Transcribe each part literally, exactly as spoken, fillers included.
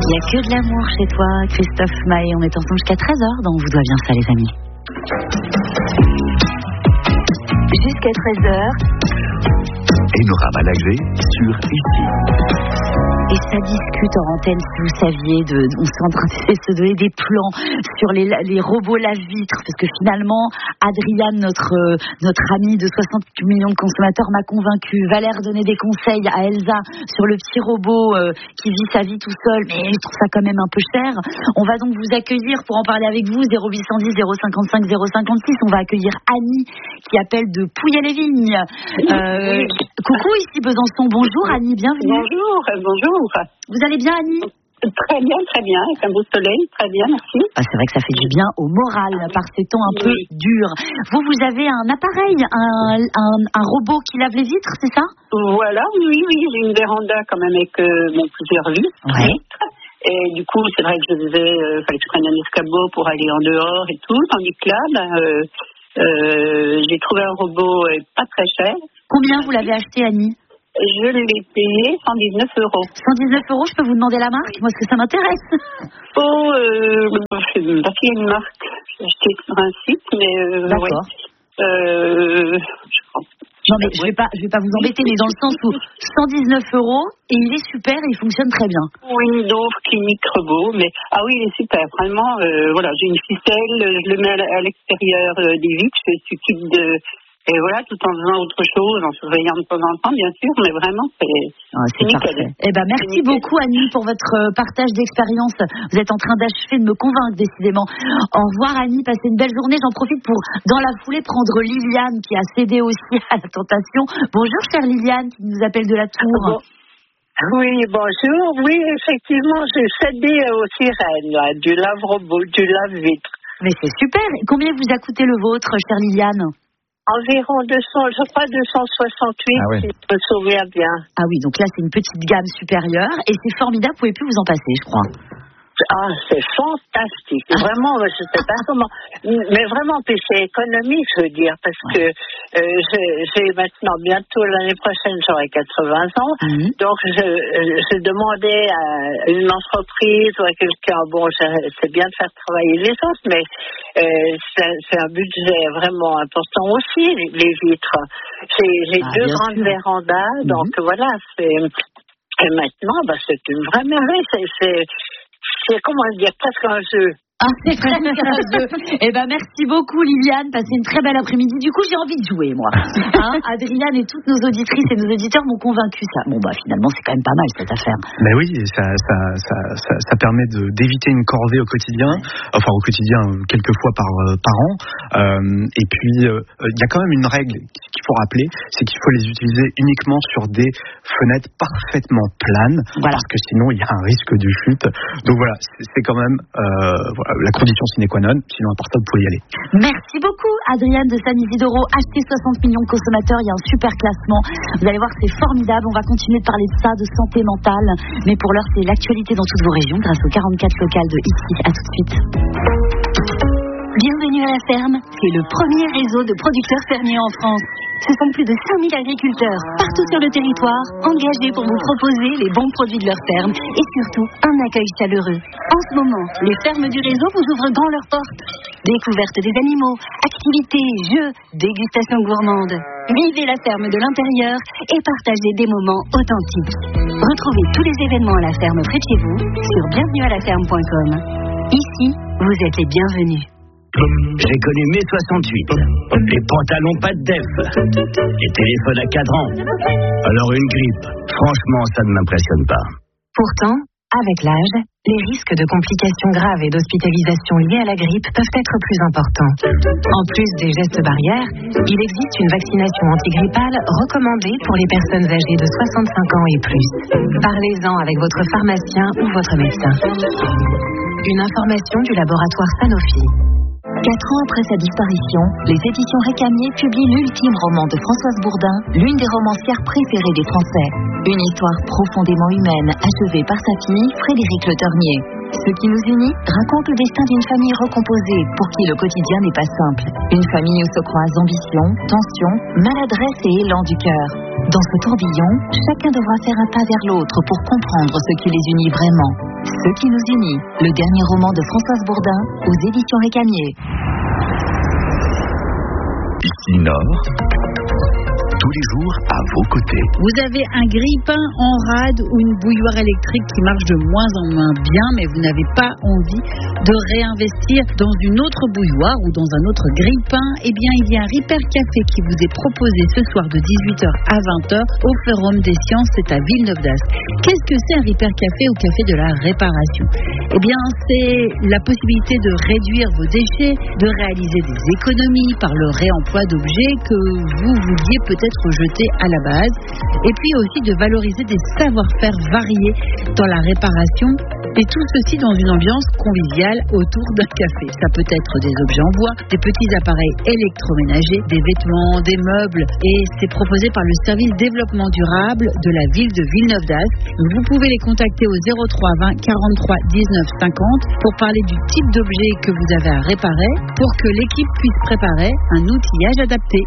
Il n'y a que de l'amour chez toi, Christophe Maé. On est ensemble jusqu'à treize heures, donc vous doit bien ça, les amis. Jusqu'à treize heures. Enora Malagré sur Ici. Et ça discute en antenne, si vous saviez, de, on s'est en train de se donner des plans sur les, les robots lave-vitres, parce que finalement, Adriane, notre, notre amie de soixante millions de consommateurs, m'a convaincu. Valère donnait des conseils à Elsa sur le petit robot euh, qui vit sa vie tout seul, mais je trouve ça quand même un peu cher. On va donc vous accueillir pour en parler avec vous, zéro huit cent dix, zéro cinquante-cinq, zéro cinquante-six. On va accueillir Annie, qui appelle de Pouilly-les-Vignes. Euh, coucou, ici Besançon. Bonjour Annie, bienvenue. Bonjour, bonjour. Vous allez bien, Annie? Très bien, très bien, avec un beau soleil, très bien, merci. Ah, c'est vrai que ça fait du bien au moral par ces temps un peu oui. durs. Vous, vous avez un appareil, un, un, un robot qui lave les vitres, c'est ça? Voilà, oui, oui, j'ai une véranda quand même avec euh, bon, plusieurs vitres. Ouais. Et du coup, c'est vrai que je devais, euh, fallait que je prenne un escabeau pour aller en dehors et tout, tandis que là, ben, euh, euh, j'ai trouvé un robot euh, pas très cher. Combien vous l'avez acheté, Annie? Je l'ai payé cent dix-neuf euros. cent dix-neuf euros, je peux vous demander la marque? Moi, est-ce que ça m'intéresse? Oh, euh, je sais pas s'il y a une marque. J'ai acheté sur un site, mais euh, D'accord. ouais. Euh, je crois. Non, mais je vais pas, je vais pas vous embêter, mais dans le sens où cent dix-neuf euros, et il est super, et il fonctionne très bien. Windows Clinique Robot, mais ah oui, il est super, vraiment. Euh, voilà, j'ai une ficelle, je le mets à l'extérieur euh, des vitres, je fais ce type de et voilà, tout en faisant autre chose, en surveillant de temps en temps, bien sûr, mais vraiment, c'est, ah, c'est, c'est parfait. Eh ben, merci beaucoup, Annie, pour votre partage d'expérience. Vous êtes en train d'achever de me convaincre, décidément. Au revoir, Annie, passez une belle journée. J'en profite pour, dans la foulée, prendre Liliane, qui a cédé aussi à la tentation. Bonjour, chère Liliane, qui nous appelle de la Tour. Bon. Oui, bonjour. Oui, effectivement, j'ai cédé aux sirènes, là, du lave-robot, du lave-vitre. Mais c'est super. Combien vous a coûté le vôtre, chère Liliane? Environ deux cents, je crois deux cent soixante-huit, ah oui. Si je me souviens bien. Ah oui, donc là, c'est une petite gamme supérieure et c'est formidable, vous pouvez plus vous en passer, je crois. Ah, c'est fantastique. Ah. Vraiment, je ne sais pas comment. Mais vraiment, puis c'est économique, je veux dire, parce ouais. que euh, j'ai, j'ai maintenant, bientôt l'année prochaine, j'aurai quatre-vingts ans. Mmh. Donc, je, je demandais à une entreprise ou à quelqu'un, bon, c'est bien de faire travailler les autres, mais euh, c'est, c'est un budget vraiment important aussi, les vitres. J'ai, j'ai ah, deux grandes sûr. vérandas, mmh. donc voilà, c'est. Et maintenant, bah, c'est une vraie merveille. C'est. c'est C'est, comment dire, presque un jeu. Ah, c'est presque un jeu. Eh ben, merci beaucoup, Liliane. Passez une très belle après-midi. Du coup, j'ai envie de jouer, moi. Hein, Adriane et toutes nos auditrices et nos auditeurs m'ont convaincu ça. Bon, bah, finalement, c'est quand même pas mal, cette affaire. Mais oui, ça, ça, ça, ça, ça permet de, d'éviter une corvée au quotidien. Ouais. Enfin, au quotidien, quelques fois par, par an. Euh, et puis, il euh, y a quand même une règle qu'il faut rappeler, c'est qu'il faut les utiliser uniquement sur des fenêtres parfaitement planes. Voilà. Parce que sinon, il y a un risque de chute. Donc voilà, c'est, c'est quand même, euh, voilà, la condition sine qua non, sinon à part ça vous pouvez y aller. Merci beaucoup Adriane de San Isidoro. Achetez soixante millions de consommateurs, il y a un super classement. Vous allez voir, c'est formidable. On va continuer de parler de ça, de santé mentale. Mais pour l'heure, c'est l'actualité dans toutes vos régions grâce aux quarante-quatre locales de Ici. À tout de suite. Bienvenue à la ferme, c'est le premier réseau de producteurs fermiers en France. Ce sont plus de cinq mille agriculteurs, partout sur le territoire, engagés pour vous proposer les bons produits de leur ferme et surtout un accueil chaleureux. En ce moment, les fermes du réseau vous ouvrent grand leurs portes. Découverte des animaux, activités, jeux, dégustation gourmande. Vivez la ferme de l'intérieur et partagez des moments authentiques. Retrouvez tous les événements à la ferme près de chez vous sur bienvenue à la ferme point com. Ici, vous êtes les bienvenus. J'ai connu mai soixante-huit, les pantalons pas de def, les téléphones à cadran. Alors une grippe, franchement ça ne m'impressionne pas. Pourtant, avec l'âge, les risques de complications graves et d'hospitalisation liées à la grippe peuvent être plus importants. En plus des gestes barrières, il existe une vaccination antigrippale recommandée pour les personnes âgées de soixante-cinq ans et plus. Parlez-en avec votre pharmacien ou votre médecin. Une information du laboratoire Sanofi. Quatre ans après sa disparition, les éditions Récamier publient l'ultime roman de Françoise Bourdin, l'une des romancières préférées des Français. Une histoire profondément humaine, achevée par sa fille, Frédérique Le Ternier. Ce qui nous unit raconte le destin d'une famille recomposée, pour qui le quotidien n'est pas simple. Une famille où se croisent ambition, tension, maladresse et élan du cœur. Dans ce tourbillon, chacun devra faire un pas vers l'autre pour comprendre ce qui les unit vraiment. Ce qui nous unit, le dernier roman de Françoise Bourdin aux éditions Récamier. Ici Nord, tous les jours à vos côtés. Vous avez un grille-pain en rade ou une bouilloire électrique qui marche de moins en moins bien, mais vous n'avez pas envie de réinvestir dans une autre bouilloire ou dans un autre grille-pain. Eh bien, il y a un Ripper Café qui vous est proposé ce soir de dix-huit heures à vingt heures au Forum des Sciences, c'est à Villeneuve-d'Ascq. Qu'est-ce que c'est un Ripper Café ou café de la réparation? Eh bien, c'est la possibilité de réduire vos déchets, de réaliser des économies par le réemploi d'objets que vous vouliez peut-être jeter à la base, et puis aussi de valoriser des savoir-faire variés dans la réparation, et tout ceci dans une ambiance conviviale autour d'un café. Ça peut être des objets en bois, des petits appareils électroménagers, des vêtements, des meubles, et c'est proposé par le service développement durable de la ville de Villeneuve-d'Ascq. Vous pouvez les contacter au zéro trois vingt quarante-trois dix-neuf cinquante pour parler du type d'objet que vous avez à réparer, pour que l'équipe puisse préparer un outillage adapté.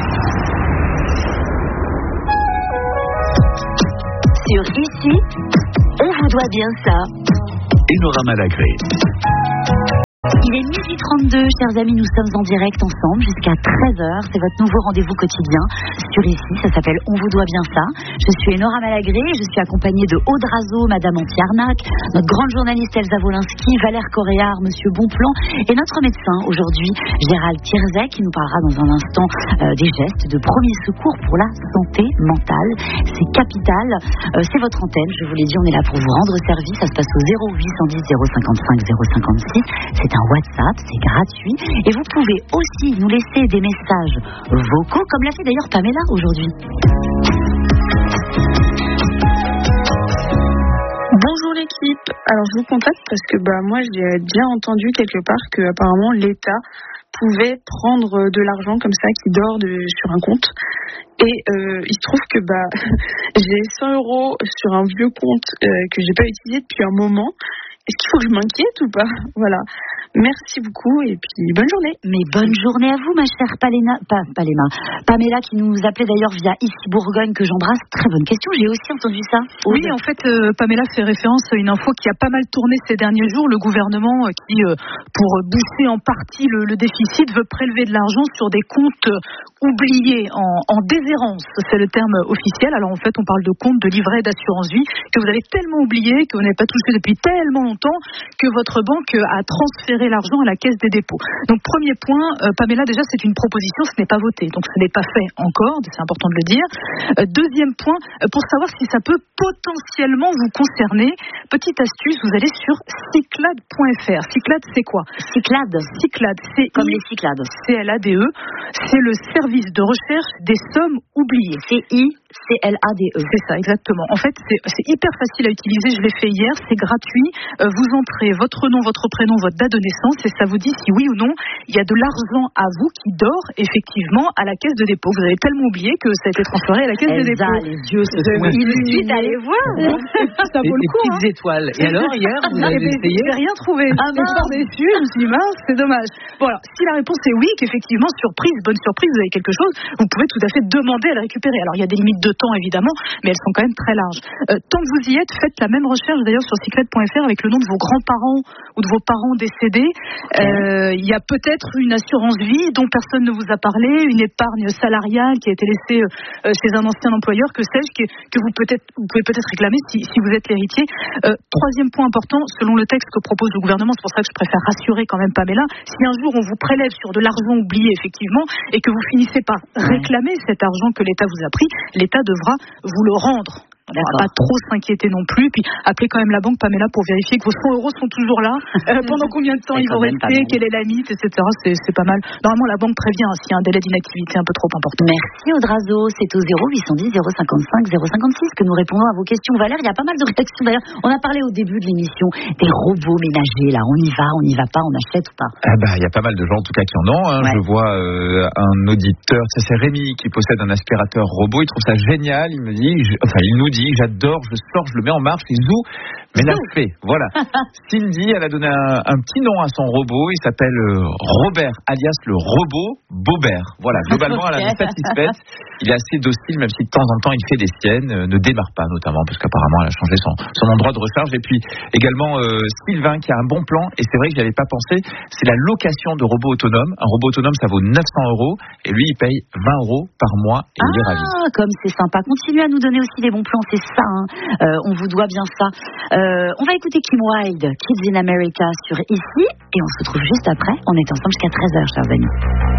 Sur Ici, on vous doit bien ça. Enora Malagré. Il est midi trente-deux, chers amis, nous sommes en direct ensemble jusqu'à treize heures. C'est votre nouveau rendez-vous quotidien sur Ici, ça s'appelle On vous doit bien ça. Je suis Enora Malagré, je suis accompagnée de Aude Razo, Madame Anti-Arnaque, notre grande journaliste Elsa Wolinski, Valère Coréard, Monsieur Bonplan et notre médecin aujourd'hui, Gérald Tirzet, qui nous parlera dans un instant euh, des gestes de premier secours pour la santé mentale. C'est capital, euh, c'est votre antenne, je vous l'ai dit, on est là pour vous rendre service. Ça se passe au zéro huit cent dix zéro cinquante-cinq zéro cinquante-six. C'est un WhatsApp, c'est gratuit et vous pouvez aussi nous laisser des messages vocaux comme l'a fait d'ailleurs Pamela aujourd'hui. Bonjour l'équipe, alors je vous contacte parce que bah, moi j'ai déjà entendu quelque part que apparemment l'État pouvait prendre de l'argent comme ça qui dort de, sur un compte et euh, il se trouve que bah, j'ai cent euros sur un vieux compte euh, que j'ai pas utilisé depuis un moment. Est-ce qu'il faut que je m'inquiète ou pas? Voilà. Merci beaucoup et puis bonne journée. Mais bonne journée à vous, ma chère Palena, pas Palena, Pamela qui nous appelait d'ailleurs via Ici Bourgogne que j'embrasse. Très bonne question, j'ai aussi entendu ça. Oui, en fait, euh, Pamela fait référence à une info qui a pas mal tourné ces derniers jours. Le gouvernement euh, qui, euh, pour booster en partie le, le déficit, veut prélever de l'argent sur des comptes euh, oubliés en, en déshérence. C'est le terme officiel. Alors en fait, on parle de comptes de livret d'assurance vie que vous avez tellement oublié, que vous n'avez pas touché depuis tellement longtemps que votre banque a transféré l'argent à la caisse des dépôts. Donc premier point, euh, Pamela, déjà c'est une proposition, ce n'est pas voté, donc ce n'est pas fait encore, c'est important de le dire. Euh, deuxième point, euh, pour savoir si ça peut potentiellement vous concerner, petite astuce, vous allez sur cyclade point f r. Cyclade, c'est quoi? Cyclade. Cyclade, c'est comme les Cyclades. C L A D E, c'est le service de recherche des sommes oubliées. C I C L A D E. C'est ça, exactement. En fait, c'est, c'est hyper facile à utiliser, je l'ai fait hier, c'est gratuit. Euh, vous entrez votre nom, votre prénom, votre date de naissance et ça vous dit si oui ou non il y a de l'argent à vous qui dort effectivement à la caisse de dépôt. Vous avez tellement oublié que ça a été transféré à la caisse Elsa, de dépôt. Les yeux se sont illuminés d'aller voir. Ça vaut le coup. Des petites étoiles. Et alors hier, vous avez essayé? J'ai rien trouvé. Ah je suis déçue, je me suis dit mince, c'est dommage. Bon alors, si la réponse est oui, qu'effectivement surprise, bonne surprise, vous avez quelque chose, vous pouvez tout à fait demander à le récupérer. Alors il y a des limites de temps évidemment, mais elles sont quand même très larges. Euh, tant que vous y êtes, faites la même recherche d'ailleurs sur cyclade point f r avec le nom de vos grands-parents ou de vos parents décédés. Euh, il y a peut-être une assurance vie dont personne ne vous a parlé, une épargne salariale qui a été laissée euh, chez un ancien employeur, que sais-je, que, que vous, peut-être, vous pouvez peut-être réclamer si, si vous êtes l'héritier. Euh, troisième point important, selon le texte que propose le gouvernement, c'est pour ça que je préfère rassurer quand même Pamela, si un jour on vous prélève sur de l'argent oublié effectivement et que vous finissez par réclamer cet argent que l'État vous a pris, l'État devra vous le rendre. On ne va pas trop s'inquiéter non plus. Puis appelez quand même la banque, Pamela, pour vérifier que vos cent euros sont toujours là. Euh, pendant combien de temps ils vont rester, quelle est la limite, et cetera. C'est, c'est pas mal. Normalement, la banque prévient hein, s'il y a un délai d'inactivité un peu trop important. Merci Audrazo. C'est au zéro huit cent dix zéro cinquante-cinq zéro cinquante-six que nous répondons à vos questions. Valère, il y a pas mal de réactions d'ailleurs. On a parlé au début de l'émission des robots ménagers. Là, on y va, on n'y va pas, on achète ou pas? Ah bah, il y a pas mal de gens en tout cas qui en ont. Hein. Ouais. Je vois euh, un auditeur, ça c'est Rémi qui possède un aspirateur robot. Il trouve ça génial. Il me dit, je, enfin, il nous dit, j'adore. Je sors, je le mets en marche, et zou, mais l'a fait. Voilà. Cindy, elle a donné un, un petit nom à son robot. Il s'appelle euh, Robert, alias le robot Bobert. Voilà. Globalement, okay. Elle en est satisfaite. Il est assez docile, même si de temps en temps il fait des siennes. Euh, ne démarre pas, notamment, parce qu'apparemment, elle a changé son, son endroit de recharge. Et puis également euh, Sylvain qui a un bon plan. Et c'est vrai que j'y avais pas pensé. C'est la location de robots autonomes. Un robot autonome, ça vaut neuf cents euros. Et lui, il paye vingt euros par mois. Et ah, il est ravi. Comme c'est sympa. Continuez à nous donner aussi des bons plans. C'est ça. Hein. Euh, on vous doit bien ça. Euh, on va écouter Kim Wilde, Kids in America sur Ici, et on se retrouve juste après. On est ensemble jusqu'à treize heures, chers amis.